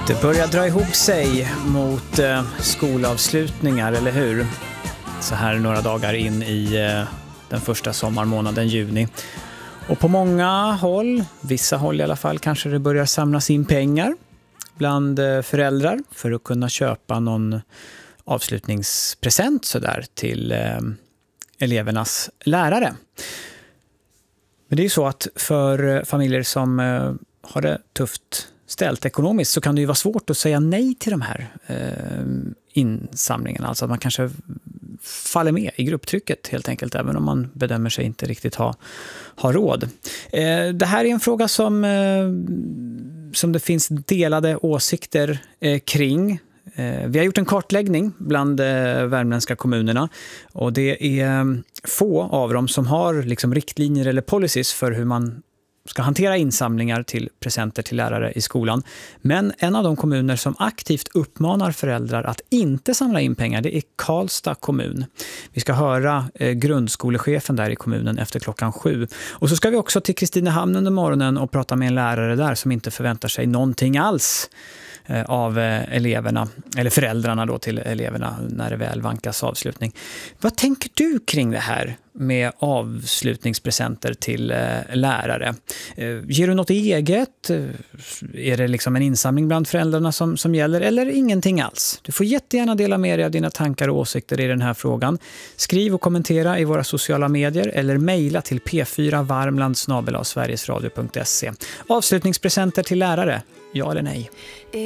Det börjar dra ihop sig mot skolavslutningar, eller hur? Så här några dagar in i den första sommarmånaden juni. Och på många håll, vissa håll i alla fall, kanske det börjar samlas in pengar bland föräldrar för att kunna köpa någon avslutningspresent så där till elevernas lärare. Men det är ju så att för familjer som har det tufft ställt ekonomiskt så kan det ju vara svårt att säga nej till de här insamlingarna. Alltså att man kanske faller med i grupptrycket helt enkelt, även om man bedömer sig inte riktigt ha råd. Det här är en fråga som det finns delade åsikter kring. Vi har gjort en kartläggning bland värmländska kommunerna och det är få av dem som har liksom riktlinjer eller policies för hur man ska hantera insamlingar till presenter till lärare i skolan. Men en av de kommuner som aktivt uppmanar föräldrar att inte samla in pengar, det är Karlstad kommun. Vi ska höra grundskolechefen där i kommunen efter 7:00. Och så ska vi också till Kristinehamn under morgonen och prata med en lärare där som inte förväntar sig någonting alls av eleverna, eller föräldrarna då till eleverna när det väl vankas avslutning. Vad tänker du kring det här med avslutningspresenter till lärare? Ger du något eget? Är det liksom en insamling bland föräldrarna som gäller, eller ingenting alls? Du får jättegärna dela med dig av dina tankar och åsikter i den här frågan. Skriv och kommentera i våra sociala medier eller mejla till p4varmland@sverigesradio.se. Avslutningspresenter till lärare, ja eller nej?